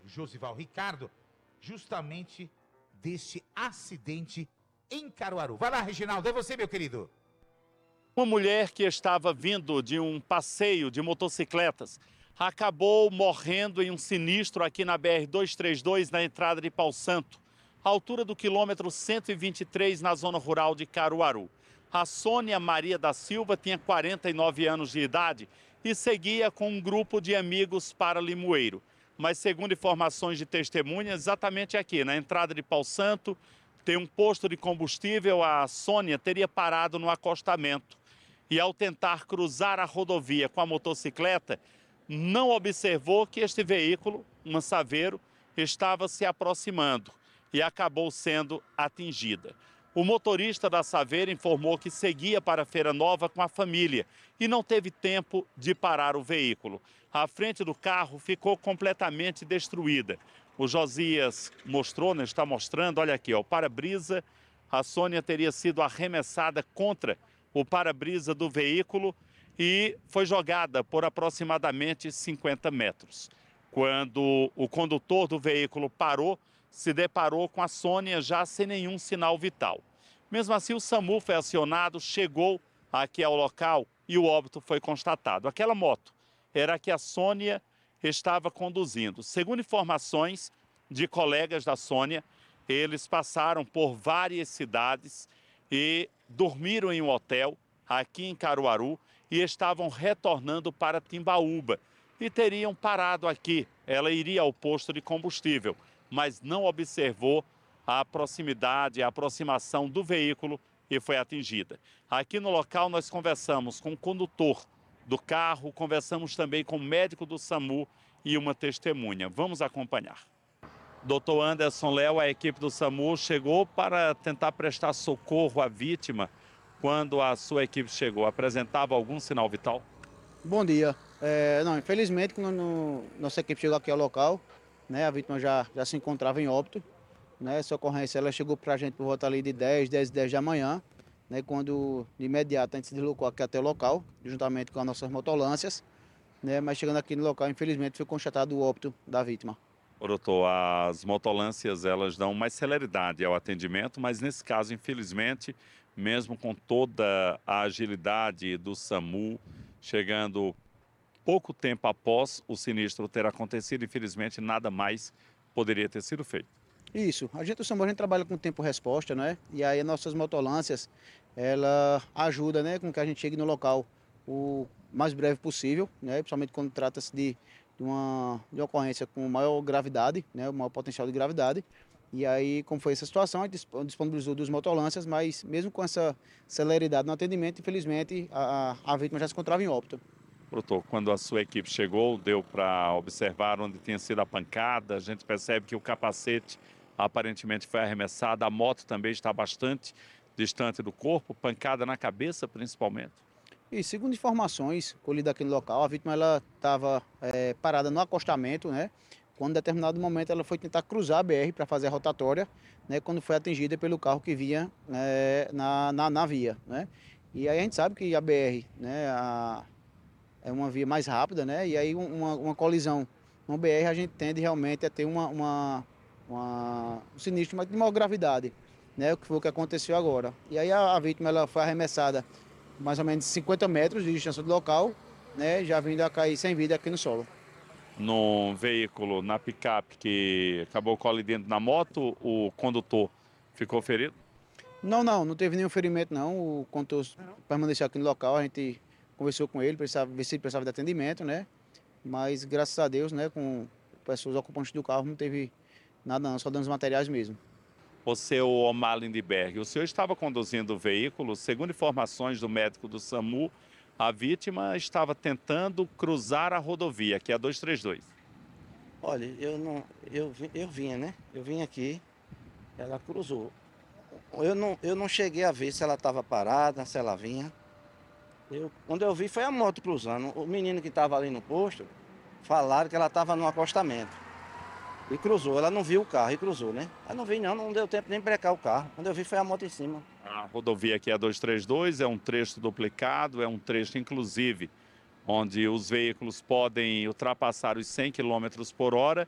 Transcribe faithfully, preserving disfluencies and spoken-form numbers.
Josival Ricardo, justamente deste acidente em Caruaru. Vai lá, Reginaldo, é você, meu querido. Uma mulher que estava vindo de um passeio de motocicletas acabou morrendo em um sinistro aqui na B R duzentos e trinta e dois, na entrada de Pau Santo, à altura do quilômetro cento e vinte e três, na zona rural de Caruaru. A Sônia Maria da Silva tinha quarenta e nove anos de idade e seguia com um grupo de amigos para Limoeiro. Mas, segundo informações de testemunhas, exatamente aqui, na entrada de Pau Santo, tem um posto de combustível. A Sônia teria parado no acostamento e, ao tentar cruzar a rodovia com a motocicleta, não observou que este veículo, um Saveiro, estava se aproximando e acabou sendo atingida. O motorista da Saveiro informou que seguia para Feira Nova com a família e não teve tempo de parar o veículo. A frente do carro ficou completamente destruída. O Josias mostrou, né, está mostrando, olha aqui, ó, o para-brisa. A Sônia teria sido arremessada contra o para-brisa do veículo e foi jogada por aproximadamente cinquenta metros. Quando o condutor do veículo parou, se deparou com a Sônia já sem nenhum sinal vital. Mesmo assim, o SAMU foi acionado, chegou aqui ao local e o óbito foi constatado. Aquela moto era a que a Sônia estava conduzindo. Segundo informações de colegas da Sônia, eles passaram por várias cidades e dormiram em um hotel aqui em Caruaru e estavam retornando para Timbaúba e teriam parado aqui. Ela iria ao posto de combustível, mas não observou a proximidade, a aproximação do veículo e foi atingida. Aqui no local nós conversamos com o condutor do carro, conversamos também com o médico do SAMU e uma testemunha. Vamos acompanhar. doutor Anderson Léo, a equipe do SAMU chegou para tentar prestar socorro à vítima. Quando a sua equipe chegou, apresentava algum sinal vital? Bom dia. É, não, infelizmente, quando nossa equipe chegou aqui ao local, né, a vítima já, já se encontrava em óbito. Né, essa ocorrência ela chegou para a gente por volta ali de dez, dez, dez da manhã, né, quando de imediato a gente se deslocou aqui até o local, juntamente com as nossas motolâncias, né, mas chegando aqui no local, infelizmente, foi constatado o óbito da vítima. Doutor, as motolâncias elas dão mais celeridade ao atendimento, mas nesse caso, infelizmente, mesmo com toda a agilidade do SAMU, chegando pouco tempo após o sinistro ter acontecido, infelizmente nada mais poderia ter sido feito. Isso, a gente, o SAMU, a gente trabalha com tempo-resposta, né? E aí as nossas motolâncias, ela ajuda, né, com que a gente chegue no local o mais breve possível, né? Principalmente quando trata-se de, de, uma, de uma ocorrência com maior gravidade, né? O maior potencial de gravidade. E aí, como foi essa situação, a gente disponibilizou duas motolâncias, mas mesmo com essa celeridade no atendimento, infelizmente, a, a vítima já se encontrava em óbito. Doutor, quando a sua equipe chegou, deu para observar onde tinha sido a pancada, a gente percebe que o capacete aparentemente foi arremessado, a moto também está bastante distante do corpo, pancada na cabeça principalmente. E segundo informações colhidas aqui no local, a vítima estava é, parada no acostamento, né? Quando em determinado momento ela foi tentar cruzar a B R para fazer a rotatória, né? Quando foi atingida pelo carro que vinha é, na, na, na via, né? E aí a gente sabe que a B R, né, a, é uma via mais rápida, né? E aí uma, uma colisão no B R a gente tende realmente a ter uma, uma, uma, um sinistro de maior gravidade, né? O que foi o que aconteceu agora. E aí a, a vítima ela foi arremessada mais ou menos cinquenta metros de distância do local, né? Já vindo a cair sem vida aqui no solo. Num veículo, na picape, que acabou colidindo na moto, o condutor ficou ferido? Não, não, não teve nenhum ferimento não. O condutor permaneceu aqui no local, a gente conversou com ele, precisava ver se ele precisava de atendimento, né? Mas graças a Deus, né, com pessoas ocupantes do carro, não teve nada não, só danos materiais mesmo. O seu Omar Lindbergh, o senhor estava conduzindo o veículo, segundo informações do médico do SAMU, a vítima estava tentando cruzar a rodovia, que é a duzentos e trinta e dois. Olha, eu não, eu, eu vinha, né? Eu vim aqui, ela cruzou. Eu não, eu não cheguei a ver se ela estava parada, se ela vinha. Eu, quando eu vi foi a moto cruzando. O menino que estava ali no posto, falaram que ela estava no acostamento. E cruzou, ela não viu o carro e cruzou, né? Ela não vi não, não deu tempo nem brecar o carro. Quando eu vi foi a moto em cima. A rodovia aqui é a duzentos e trinta e dois, é um trecho duplicado, é um trecho inclusive onde os veículos podem ultrapassar os cem quilômetros por hora